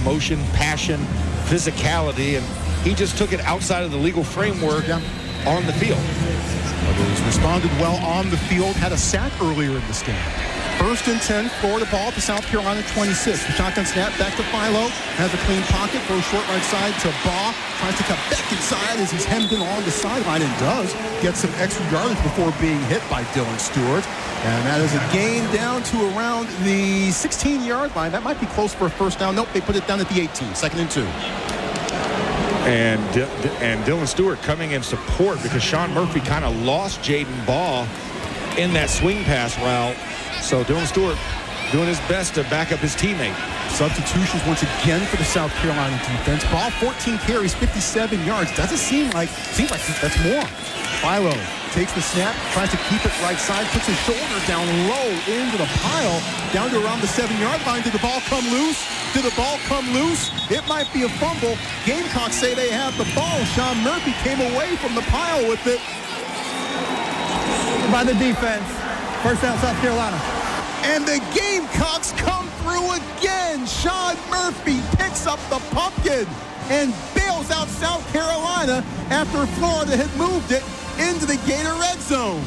emotion, passion, physicality, and he just took it outside of the legal framework on the field. He's responded well on the field, had a sack earlier in this game. 1st and 10, Florida ball at the South Carolina 26. The shotgun snap back to Philo. Has a clean pocket, throws short right side to Baugh. Tries to cut back inside as he's hemmed in along the sideline and does get some extra yardage before being hit by Dylan Stewart. And that is a gain down to around the 16-yard line. That might be close for a first down. Nope, they put it down at the 18, 2nd and 2. And Dylan Stewart coming in support because Sean Murphy kind of lost Jaden Baugh in that swing pass route. So Dylan Stewart doing his best to back up his teammate. Substitutions once again for the South Carolina defense. Baugh 14 carries, 57 yards. Seems like that's more. Philo takes the snap, tries to keep it right side, puts his shoulder down low into the pile, down to around the 7-yard line. Did the ball come loose? Did the ball come loose? It might be a fumble. Gamecocks say they have the ball. Sean Murphy came away from the pile with it. By the defense. First down, South Carolina. And the Gamecocks come through again. Sean Murphy picks up the pumpkin and bails out South Carolina after Florida had moved it into the Gator red zone.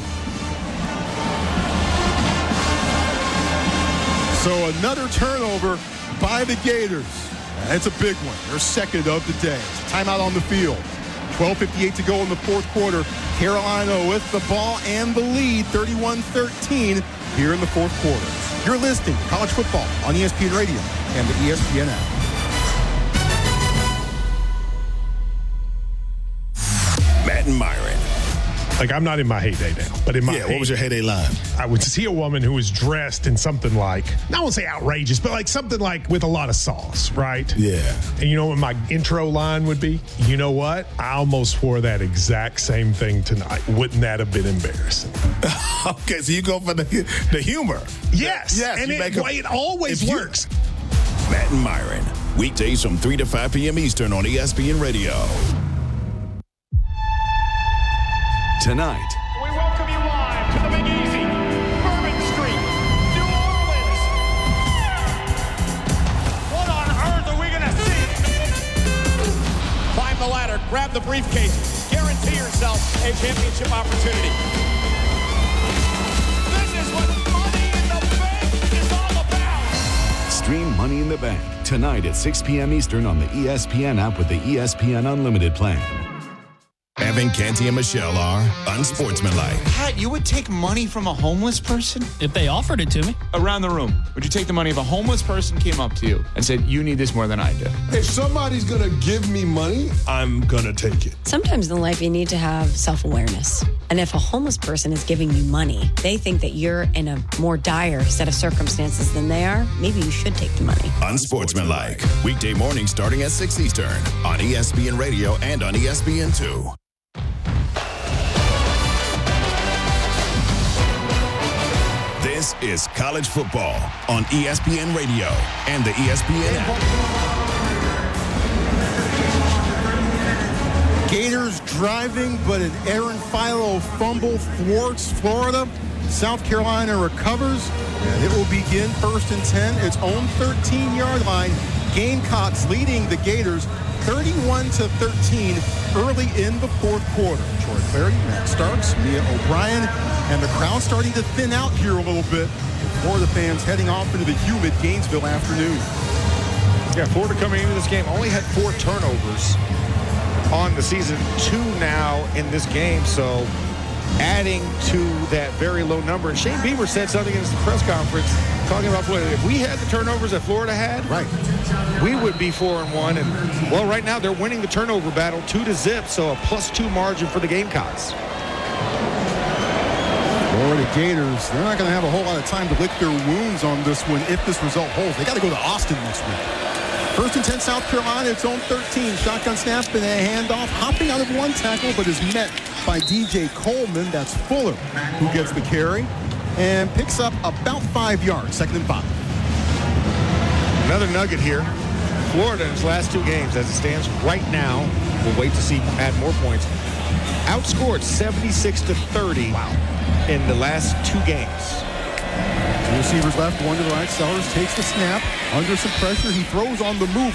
So another turnover by the Gators. It's a big one. Their second of the day. Timeout on the field. 12:58 to go in the fourth quarter. Carolina with the ball and the lead, 31-13 here in the fourth quarter. You're listening to College Football on ESPN Radio and the ESPN app. Matt and Myron. Like, I'm not in my heyday now, but in my heyday, what was your heyday line? I would see a woman who was dressed in something like, I won't say outrageous, but like something like with a lot of sauce, right? Yeah. And you know what my intro line would be? You know what? I almost wore that exact same thing tonight. Wouldn't that have been embarrassing? Okay, so you go for the humor. Yes. Yes. And it always works. Matt and Myron, weekdays from 3 to 5 p.m. Eastern on ESPN Radio. Tonight. We welcome you live to the Big Easy, Bourbon Street, New Orleans. What on earth are we going to see? Climb the ladder, grab the briefcase, guarantee yourself a championship opportunity. This is what Money in the Bank is all about. Stream Money in the Bank tonight at 6 p.m. Eastern on the ESPN app with the ESPN Unlimited plan. Evan Canty and Michelle are unsportsmanlike. Pat, you would take money from a homeless person? If they offered it to me. Around the room, would you take the money if a homeless person came up to you and said, you need this more than I do? If somebody's going to give me money, I'm going to take it. Sometimes in life you need to have self-awareness. And if a homeless person is giving you money, they think that you're in a more dire set of circumstances than they are, maybe you should take the money. Unsportsmanlike. Weekday morning starting at 6 Eastern on ESPN Radio and on ESPN2. This is college football on ESPN Radio and the ESPN app. Gators driving, but an Aaron Philo fumble thwarts Florida. South Carolina recovers, and it will begin 1st and 10, its own 13-yard line. Gamecocks leading the Gators 31-13 early in the fourth quarter. Troy Clardy, Matt Starks, Mia O'Brien, and the crowd starting to thin out here a little bit. Florida fans heading off into the humid Gainesville afternoon. Yeah, Florida coming into this game only had 4 turnovers on the season, 2 now in this game, so adding to that very low number. And Shane Beamer said something in his press conference talking about if we had the turnovers that Florida had, right, we would be 4-1. And well, right now they're winning the turnover battle 2-0, so a +2 margin for the Gamecocks. Florida Gators, they're not going to have a whole lot of time to lick their wounds on this one if this result holds. They got to go to Austin this week. 1st and 10, South Carolina, its own 13. Shotgun snap and a handoff, hopping out of one tackle, but is met by DJ Coleman. That's Fuller who gets the carry and picks up about 5 yards. 2nd and 5. Another nugget here. Florida in its last 2 games, as it stands right now, we'll wait to see add more points, outscored 76-30 in the last 2 games. 2 receivers left, 1 to the right. Sellers takes the snap. Under some pressure, he throws on the move.